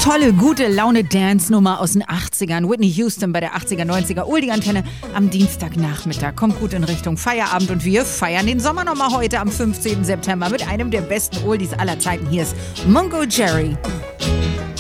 tolle, gute Laune-Dance-Nummer aus den 80ern. Whitney Houston bei der 80er, 90er Oldie-Antenne am Dienstagnachmittag. Kommt gut in Richtung Feierabend und wir feiern den Sommer nochmal heute am 15. September mit einem der besten Oldies aller Zeiten. Hier ist Mungo Jerry.